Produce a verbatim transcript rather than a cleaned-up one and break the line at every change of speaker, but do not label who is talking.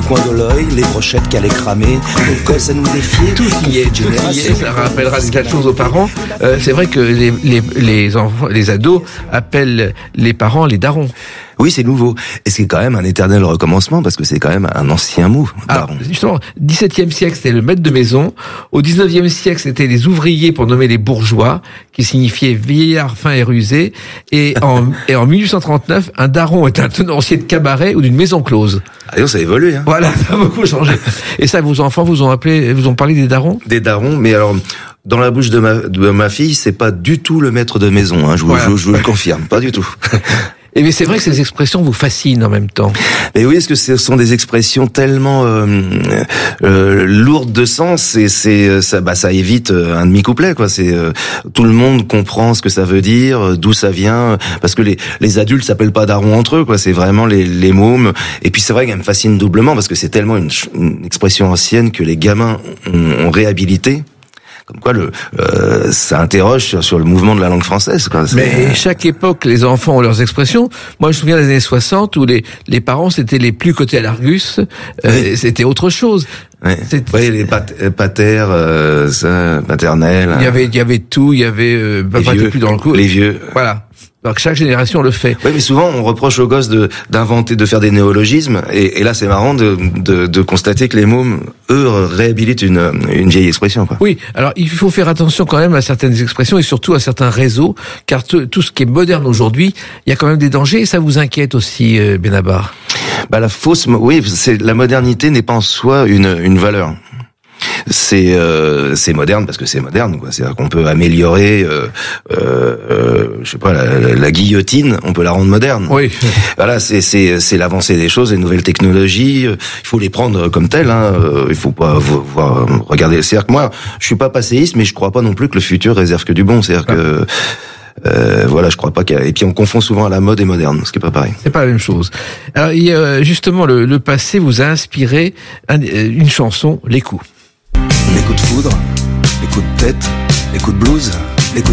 coin de l'œil, les brochettes qu'elle est cramée, le gosse à nous défier,
tout ce qui est, tout ce qui est, ça rappellera des tas de choses aux parents. Euh, c'est vrai que les, les, les enfants, les ados appellent les parents les darons.
Oui, c'est nouveau. Et c'est quand même un éternel recommencement parce que c'est quand même un ancien mot, daron.
Ah, justement, dix-septième siècle, c'était le maître de maison. Au dix-neuvième siècle, c'était les ouvriers pour nommer les bourgeois, qui signifiait vieillard fin et rusé. Et en, et en mille huit cent trente-neuf, un daron est un tenancier de cabaret ou d'une maison close.
Ah, ça a évolué, hein.
Voilà, ça a beaucoup changé. Et ça, vos enfants vous ont appelé, vous ont parlé des darons?
Des darons, mais alors, dans la bouche de ma, de ma fille, c'est pas du tout le maître de maison, hein. Je vous, voilà. je, je vous le confirme, pas du tout.
Et mais c'est vrai que ces expressions vous fascinent en même temps.
Mais oui, parce que ce sont des expressions tellement euh, euh, lourdes de sens et c'est ça, bah ça évite un demi-couplet, quoi. C'est euh, tout le monde comprend ce que ça veut dire, d'où ça vient, parce que les les adultes s'appellent pas darons entre eux, quoi. C'est vraiment les les mômes. Et puis c'est vrai qu'elle me fascine doublement parce que c'est tellement une, une expression ancienne que les gamins ont, ont réhabilité. Comme quoi, le, euh, ça interroge sur, sur le mouvement de la langue française, quoi.
Mais chaque époque, les enfants ont leurs expressions. Moi, je me souviens des années soixante où les, les parents, c'était les plus cotés à l'Argus. Euh, oui. C'était autre chose.
Oui, ouais, les pat- patères, euh, ça, paternels.
Il y avait, il y avait tout. Il y avait, euh,
papa était
plus dans le coup.
Les vieux.
Voilà. Alors que chaque génération le fait.
Oui, mais souvent on reproche aux gosses de d'inventer, de faire des néologismes, et, et là c'est marrant de, de de constater que les mômes, eux, réhabilitent une une vieille expression, quoi.
Oui, alors il faut faire attention quand même à certaines expressions et surtout à certains réseaux, car t- tout ce qui est moderne aujourd'hui, il y a quand même des dangers. Et ça vous inquiète aussi, euh, Benabar?
Bah la fausse, oui, c'est la modernité n'est pas en soi une une valeur. C'est euh, c'est moderne parce que c'est moderne, quoi. C'est-à-dire qu'on peut améliorer, euh, euh, euh, je sais pas, la, la, la guillotine, on peut la rendre moderne.
Oui.
Voilà, c'est c'est c'est l'avancée des choses, les nouvelles technologies. Il faut les prendre comme telles. Hein. Il faut pas voir, regarder. C'est-à-dire que moi, je suis pas passéiste, mais je crois pas non plus que le futur réserve que du bon. C'est-à-dire ah. que Euh, voilà, je crois pas qu'il y a... Et puis on confond souvent la mode et moderne, ce qui est pas pareil.
C'est pas la même chose. Alors, il y a, justement, le, le passé vous a inspiré un, une chanson, Les Coups.
Les coups de foudre, les coups de tête, les coups de blues.